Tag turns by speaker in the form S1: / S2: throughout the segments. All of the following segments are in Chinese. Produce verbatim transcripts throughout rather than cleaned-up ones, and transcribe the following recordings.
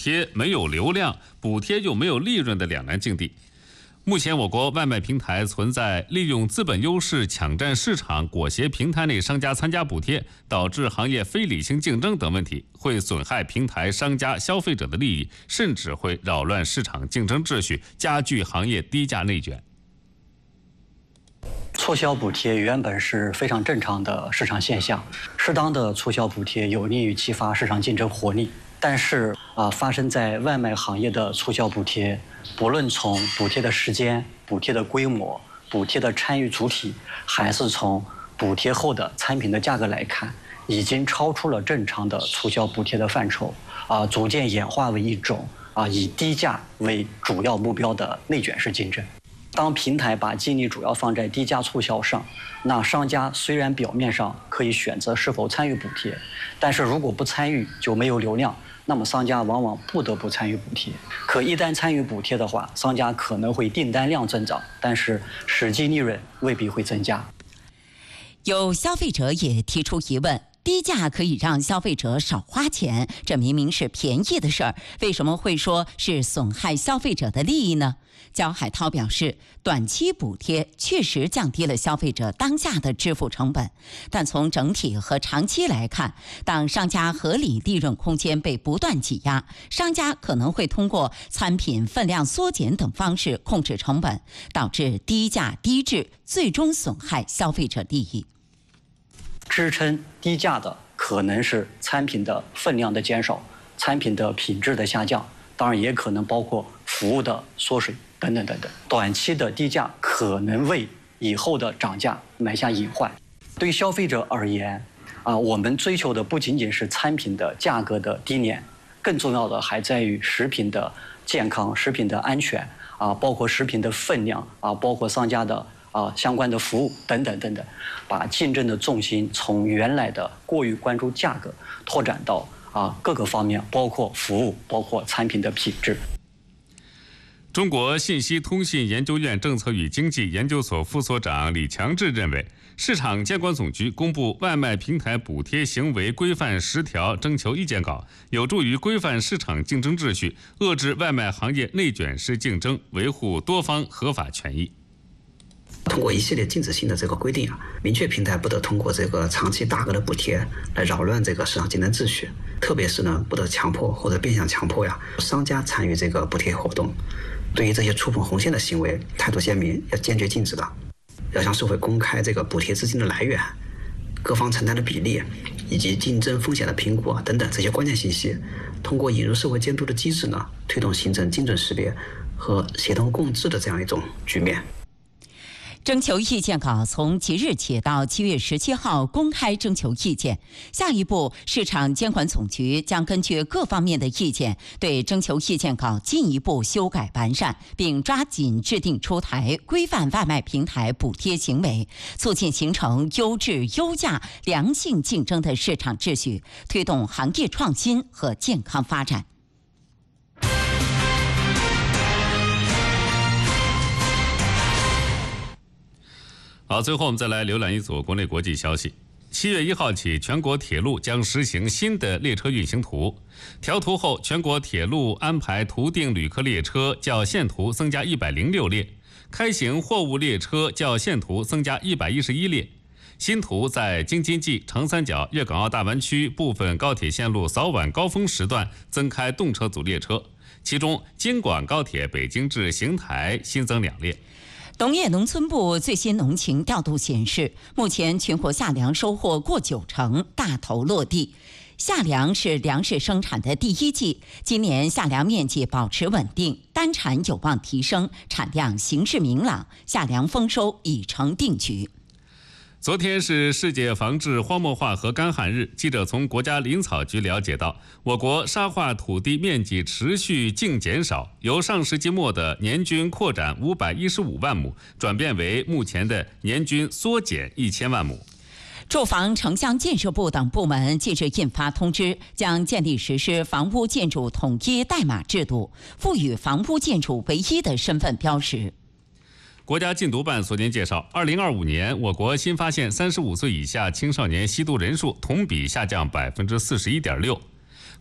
S1: 贴没有流量，补贴又没有利润的两难境地。目前，我国外卖平台存在利用资本优势抢占市场、裹挟平台内商家参加补贴，导致行业非理性竞争等问题，会损害平台、商家、消费者的利益，甚至会扰乱市场竞争秩序，加剧行业低价内卷。
S2: 促销补贴原本是非常正常的市场现象，适当的促销补贴有利于激发市场竞争活力。但是啊，发生在外卖行业的促销补贴，不论从补贴的时间、补贴的规模、补贴的参与主体，还是从补贴后的产品的价格来看，已经超出了正常的促销补贴的范畴，啊，逐渐演化为一种啊以低价为主要目标的内卷式竞争。当平台把精力主要放在低价促销上，那商家虽然表面上可以选择是否参与补贴，但是如果不参与就没有流量，那么商家往往不得不参与补贴。可一旦参与补贴的话，商家可能会订单量增长，但是实际利润未必会增加。
S3: 有消费者也提出疑问，低价可以让消费者少花钱，这明明是便宜的事儿，为什么会说是损害消费者的利益呢？焦海涛表示，短期补贴确实降低了消费者当下的支付成本，但从整体和长期来看，当商家合理利润空间被不断挤压，商家可能会通过产品分量缩减等方式控制成本，导致低价低质，最终损害消费者利益。
S2: 支撑低价的可能是产品的分量的减少，产品的品质的下降，当然也可能包括服务的缩水等等等等。短期的低价可能为以后的涨价埋下隐患。对于消费者而言，啊，我们追求的不仅仅是产品的价格的低廉，更重要的还在于食品的健康、食品的安全啊，包括食品的分量啊，包括商家的啊相关的服务等等等等，把竞争的重心从原来的过于关注价格，拓展到啊各个方面，包括服务，包括产品的品质。
S1: 中国信息通信研究院政策与经济研究所副所长李强志认为，市场监管总局公布外卖平台补贴行为规范十条征求意见稿，有助于规范市场竞争秩序，遏制外卖行业内卷式竞争，维护多方合法权益。
S4: 通过一系列禁止性的这个规定啊，明确平台不得通过这个长期大额的补贴来扰乱这个市场竞争秩序，特别是呢，不得强迫或者变相强迫呀商家参与这个补贴活动。对于这些触碰红线的行为，态度鲜明，要坚决禁止的。要向社会公开这个补贴资金的来源、各方承担的比例以及竞争风险的评估等等这些关键信息，通过引入社会监督的机制呢，推动形成精准识别和协同共治的这样一种局面。
S3: 征求意见稿从即日起到七月十七号公开征求意见。下一步，市场监管总局将根据各方面的意见，对征求意见稿进一步修改完善，并抓紧制定出台规范外卖平台补贴行为，促进形成优质、优价、良性竞争的市场秩序，推动行业创新和健康发展。
S1: 好，最后我们再来浏览一组国内国际消息。七月一号起，全国铁路将实行新的列车运行图。调图后，全国铁路安排图定旅客列车较现图增加一百零六列，开行货物列车较现图增加一百一十一列。新图在京津冀、长三角、粤港澳大湾区部分高铁线路早晚高峰时段增开动车组列车，其中京广高铁北京至邢台新增两列。
S3: 农业农村部最新农情调度显示，目前全国夏粮收获过九成，大头落地。夏粮是粮食生产的第一季，今年夏粮面积保持稳定，单产有望提升，产量形势明朗，夏粮丰收已成定局。
S1: 昨天是世界防治荒漠化和干旱日，记者从国家林草局了解到，我国沙化土地面积持续净减少，由上世纪末的年均扩展五百一十五万亩，转变为目前的年均缩减一千万亩。
S3: 住房城乡建设部等部门近日印发通知，将建立实施房屋建筑统一代码制度，赋予房屋建筑唯一的身份标识。
S1: 国家禁毒办昨天介绍，二零二五年我国新发现三十五岁以下青少年吸毒人数同比下降百分之四十一点六。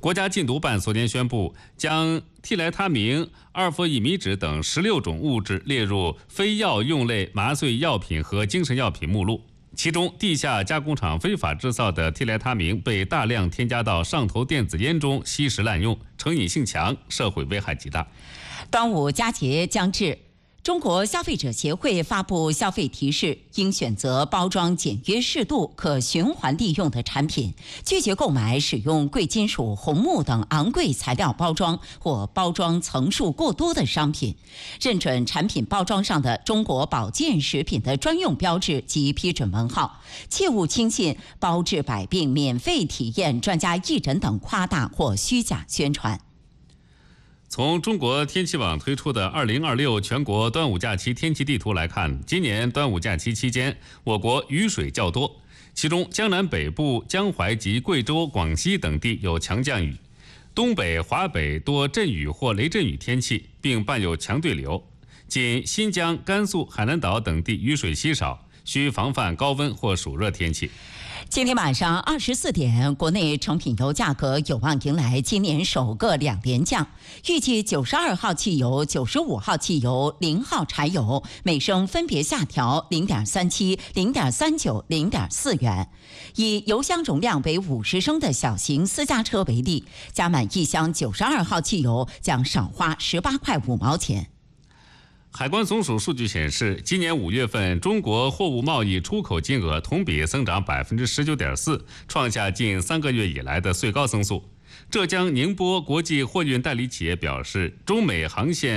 S1: 国家禁毒办昨天宣布，将替来他明、二氟乙醚酯等十六种物质列入非药用类麻醉药品和精神药品目录。其中，地下加工厂非法制造的替来他明被大量添加到上头电子烟中吸食滥用，成瘾性强，社会危害极大。
S3: 端午佳节将至。中国消费者协会发布消费提示，应选择包装简约适度、可循环利用的产品，拒绝购买使用贵金属、红木等昂贵材料包装或包装层数过多的商品。认准产品包装上的中国保健食品的专用标志及批准文号，切勿轻信包治百病、免费体验、专家义诊等夸大或虚假宣传。
S1: 从中国天气网推出的二零二六全国端午假期天气地图来看，今年端午假期期间，我国雨水较多，其中江南北部、江淮及贵州、广西等地有强降雨，东北、华北多阵雨或雷阵雨天气，并伴有强对流。仅新疆、甘肃、海南岛等地雨水稀少，需防范高温或暑热天气。
S3: 今天晚上二十四点，国内成品油价格有望迎来今年首个两连降，预计九十二号汽油、九十五号汽油、零号柴油每升分别下调零点三七、零点三九、零点四元。以油箱容量为五十升的小型私家车为例，加满一箱九十二号汽油将少花十八块五毛钱。
S1: 海关总署数据显示，今年五月份中国货物贸易出口金额同比增长百分之十九点四，创下近三个月以来的最高增速。浙江宁波国际货运代理企业表示，中美航线